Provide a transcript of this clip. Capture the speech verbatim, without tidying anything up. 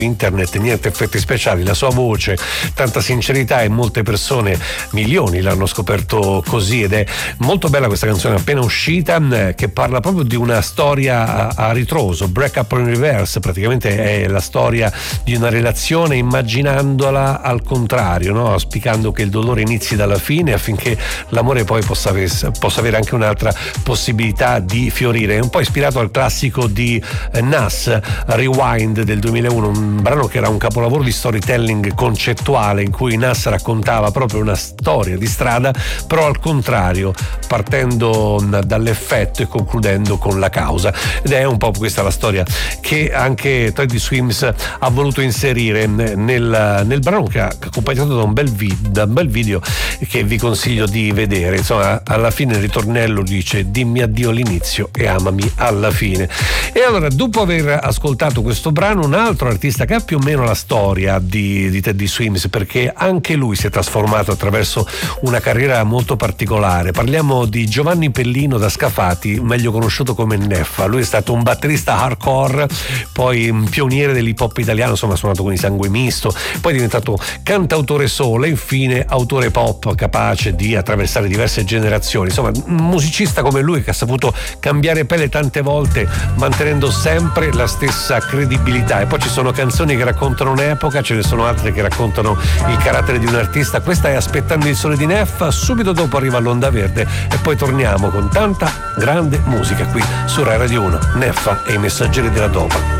internet, niente effetti speciali, la sua voce, tanta sincerità, e molte persone, milioni, l'hanno scoperto così. Ed è molto bella questa canzone appena uscita, che parla proprio di una storia a, a ritroso, Break Up in Reverse. Praticamente è la storia di una relazione immaginandola al contrario, no? Auspicando che il dolore inizi dalla fine affinché l'amore poi possa, aver, possa avere anche un'altra possibilità di fiorire. È un po' ispirato al classico di eh, Nas, Rewind del duemilauno, un un brano che era un capolavoro di storytelling concettuale, in cui Nas raccontava proprio una storia di strada, però al contrario, partendo dall'effetto e concludendo con la causa. Ed è un po' questa la storia che anche Teddy Swims ha voluto inserire nel, nel brano, che ha accompagnato da un bel, vid- da un bel video che vi consiglio di vedere. Insomma, alla fine il ritornello dice: dimmi addio all'inizio e amami alla fine. E allora, dopo aver ascoltato questo brano, un altro artista che ha più o meno la storia di, di Teddy Swims, perché anche lui si è trasformato attraverso una carriera molto particolare. Parliamo di Giovanni Pellino da Scafati, meglio conosciuto come Neffa. Lui è stato un batterista hardcore, poi un pioniere dell'hip hop italiano, insomma ha suonato con i Sangue Misto, poi è diventato cantautore solo e infine autore pop capace di attraversare diverse generazioni. Insomma, un musicista come lui che ha saputo cambiare pelle tante volte, mantenendo sempre la stessa credibilità. E poi ci sono canzoni che raccontano un'epoca, ce ne sono altre che raccontano il carattere di un artista. Questa è Aspettando il sole di Neffa, subito dopo arriva l'Onda Verde e poi torniamo con tanta grande musica qui su Rai Radio uno. Neffa e i Messaggeri della Dopa.